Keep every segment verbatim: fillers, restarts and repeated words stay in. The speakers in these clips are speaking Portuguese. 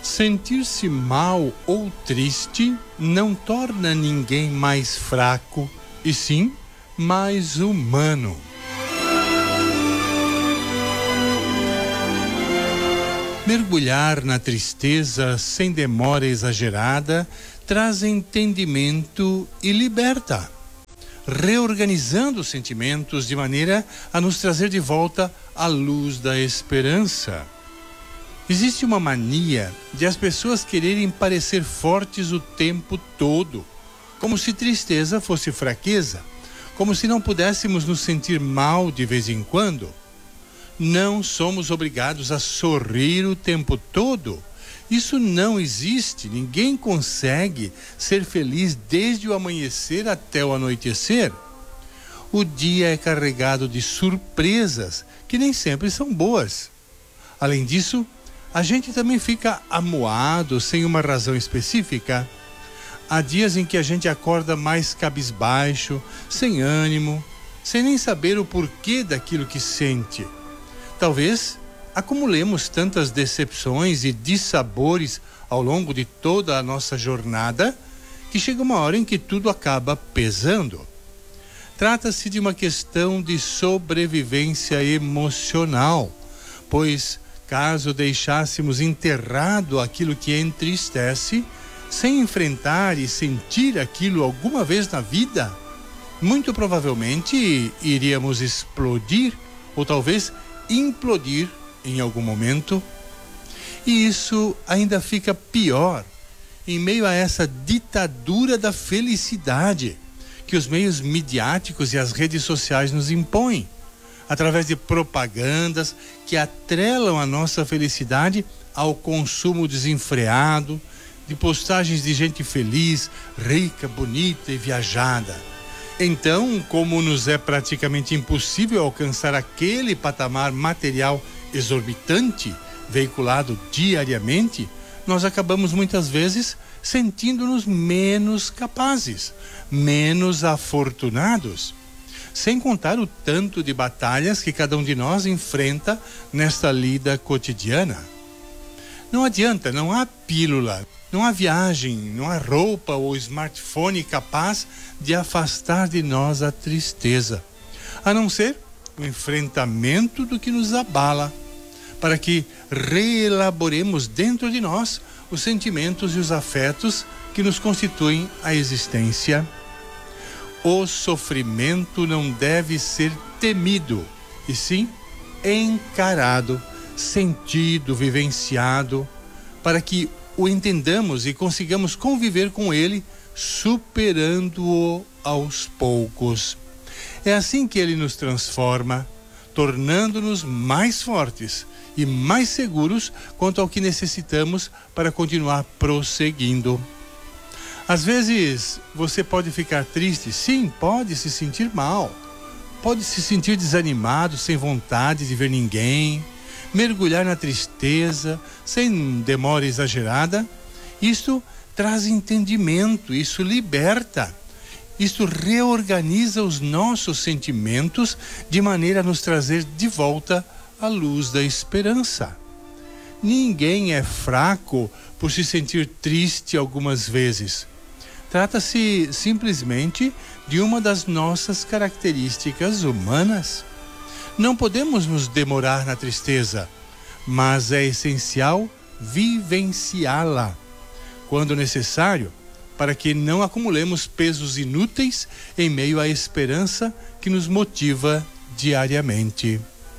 Sentir-se mal ou triste não torna ninguém mais fraco, e sim mais humano. Mergulhar na tristeza sem demora exagerada traz entendimento e liberta, reorganizando os sentimentos de maneira a nos trazer de volta a luz da esperança. Existe uma mania de as pessoas quererem parecer fortes o tempo todo, como se tristeza fosse fraqueza, como se não pudéssemos nos sentir mal de vez em quando. Não somos obrigados a sorrir o tempo todo. Isso não existe. Ninguém consegue ser feliz desde o amanhecer até o anoitecer. O dia é carregado de surpresas que nem sempre são boas. Além disso, a gente também fica amuado sem uma razão específica. Há dias em que a gente acorda mais cabisbaixo, sem ânimo, sem nem saber o porquê daquilo que sente. Talvez acumulemos tantas decepções e dissabores ao longo de toda a nossa jornada que chega uma hora em que tudo acaba pesando. Trata-se de uma questão de sobrevivência emocional, pois caso deixássemos enterrado aquilo que entristece, sem enfrentar e sentir aquilo alguma vez na vida, muito provavelmente iríamos explodir ou talvez implodir em algum momento. E isso ainda fica pior em meio a essa ditadura da felicidade que os meios midiáticos e as redes sociais nos impõem, através de propagandas que atrelam a nossa felicidade ao consumo desenfreado, de postagens de gente feliz, rica, bonita e viajada. Então, como nos é praticamente impossível alcançar aquele patamar material exorbitante veiculado diariamente, nós acabamos muitas vezes sentindo-nos menos capazes, menos afortunados. Sem contar o tanto de batalhas que cada um de nós enfrenta nesta lida cotidiana. Não adianta, não há pílula, não há viagem, não há roupa ou smartphone capaz de afastar de nós a tristeza, a não ser o enfrentamento do que nos abala, para que reelaboremos dentro de nós os sentimentos e os afetos que nos constituem a existência. O sofrimento não deve ser temido, e sim encarado, sentido, vivenciado, para que o entendamos e consigamos conviver com ele, superando-o aos poucos. É assim que ele nos transforma, tornando-nos mais fortes e mais seguros quanto ao que necessitamos para continuar prosseguindo. Às vezes, você pode ficar triste, sim, pode se sentir mal, pode se sentir desanimado, sem vontade de ver ninguém, mergulhar na tristeza, sem demora exagerada. Isto traz entendimento, isso liberta, isto reorganiza os nossos sentimentos de maneira a nos trazer de volta a luz da esperança. Ninguém é fraco por se sentir triste algumas vezes. Trata-se simplesmente de uma das nossas características humanas. Não podemos nos demorar na tristeza, mas é essencial vivenciá-la, quando necessário, para que não acumulemos pesos inúteis em meio à esperança que nos motiva diariamente.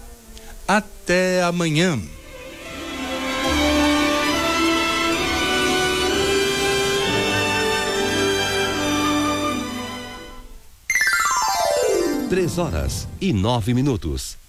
Até amanhã. Três horas e nove minutos.